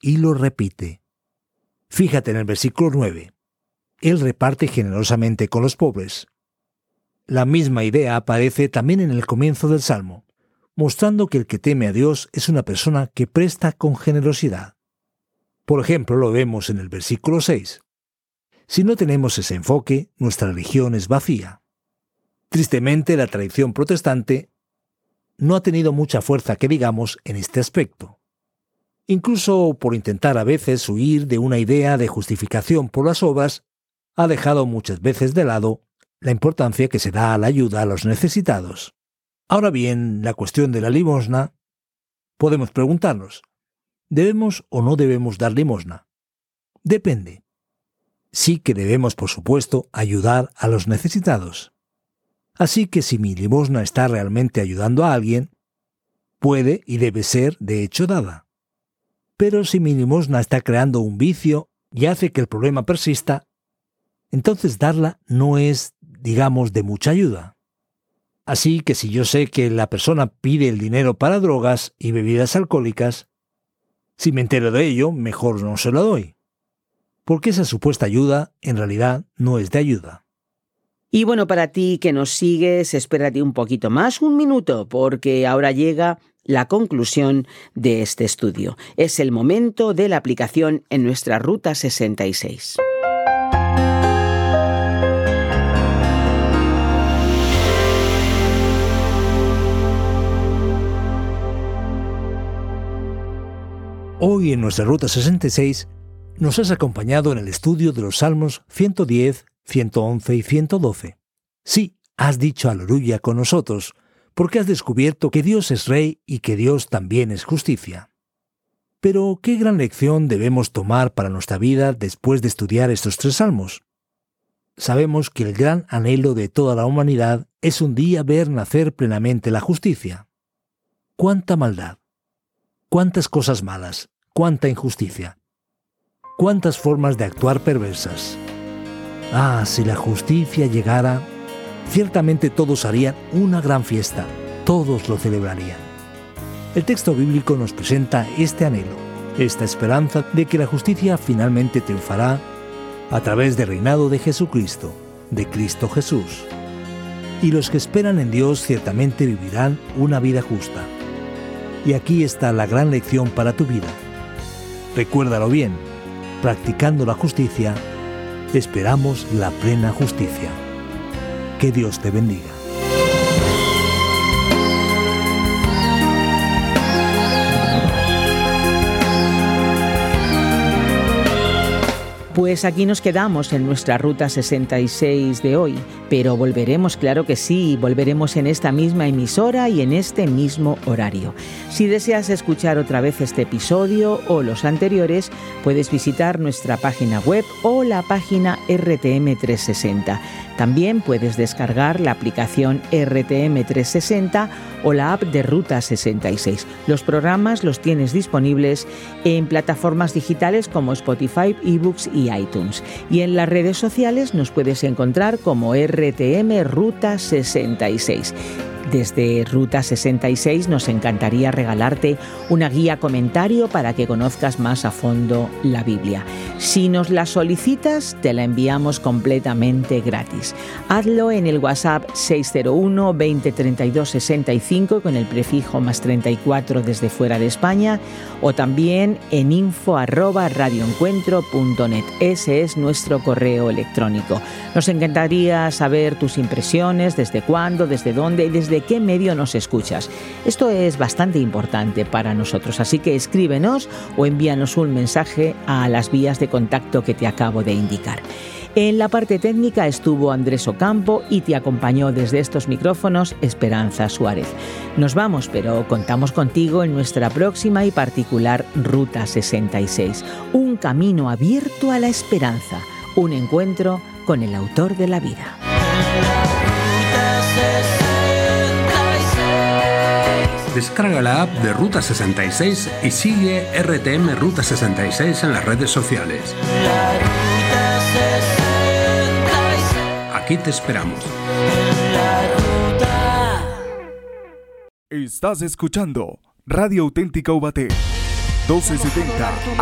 y lo repite. Fíjate en el versículo 9. Él reparte generosamente con los pobres. La misma idea aparece también en el comienzo del Salmo, mostrando que el que teme a Dios es una persona que presta con generosidad. Por ejemplo, lo vemos en el versículo 6. Si no tenemos ese enfoque, nuestra religión es vacía. Tristemente, la tradición protestante no ha tenido mucha fuerza que digamos en este aspecto. Incluso por intentar a veces huir de una idea de justificación por las obras, ha dejado muchas veces de lado la importancia que se da a la ayuda a los necesitados. Ahora bien, la cuestión de la limosna, podemos preguntarnos, ¿debemos o no debemos dar limosna? Depende. Sí que debemos, por supuesto, ayudar a los necesitados. Así que si mi limosna está realmente ayudando a alguien, puede y debe ser, de hecho, dada. Pero si mi limosna está creando un vicio y hace que el problema persista, entonces darla no es, digamos, de mucha ayuda. Así que si yo sé que la persona pide el dinero para drogas y bebidas alcohólicas, si me entero de ello, mejor no se lo doy. Porque esa supuesta ayuda, en realidad, no es de ayuda. Y bueno, para ti que nos sigues, espérate un poquito más, un minuto, porque ahora llega la conclusión de este estudio. Es el momento de la aplicación en nuestra Ruta 66. Hoy en nuestra Ruta 66 nos has acompañado en el estudio de los Salmos 110, 111 y 112. Sí, has dicho aleluya con nosotros, porque has descubierto que Dios es Rey y que Dios también es justicia. Pero, ¿qué gran lección debemos tomar para nuestra vida después de estudiar estos 3 salmos? Sabemos que el gran anhelo de toda la humanidad es un día ver nacer plenamente la justicia. ¡Cuánta maldad! ¡Cuántas cosas malas! ¡Cuánta injusticia! ¡Cuántas formas de actuar perversas! Ah, si la justicia llegara, ciertamente todos harían una gran fiesta, todos lo celebrarían. El texto bíblico nos presenta este anhelo, esta esperanza de que la justicia finalmente triunfará a través del reinado de Jesucristo, de Cristo Jesús. Y los que esperan en Dios ciertamente vivirán una vida justa. Y aquí está la gran lección para tu vida. Recuérdalo bien, practicando la justicia, esperamos la plena justicia. Que Dios te bendiga. Pues aquí nos quedamos en nuestra Ruta 66 de hoy, pero volveremos, claro que sí, volveremos en esta misma emisora y en este mismo horario. Si deseas escuchar otra vez este episodio o los anteriores, puedes visitar nuestra página web o la página RTM 360. También puedes descargar la aplicación RTM 360 o la app de Ruta 66. Los programas los tienes disponibles en plataformas digitales como Spotify, eBooks y iTunes. Y en las redes sociales nos puedes encontrar como RTM Ruta 66. Desde Ruta 66 nos encantaría regalarte una guía comentario para que conozcas más a fondo la Biblia. Si nos la solicitas, te la enviamos completamente gratis. Hazlo en el WhatsApp 601 20 32 65 con el prefijo +34 desde fuera de España o también en info@radioencuentro.net. Ese es nuestro correo electrónico. Nos encantaría saber tus impresiones, desde cuándo, desde dónde y desde qué medio nos escuchas. Esto es bastante importante para nosotros, así que escríbenos o envíanos un mensaje a las vías de contacto que te acabo de indicar. En la parte técnica estuvo Andrés Ocampo y te acompañó desde estos micrófonos Esperanza Suárez. Nos vamos, pero contamos contigo en nuestra próxima y particular Ruta 66. Un camino abierto a la esperanza, un encuentro con el autor de la vida. Descarga la app de Ruta 66 y sigue RTM Ruta 66 en las redes sociales. Aquí te esperamos. Estás escuchando Radio Auténtica Ubaté 1270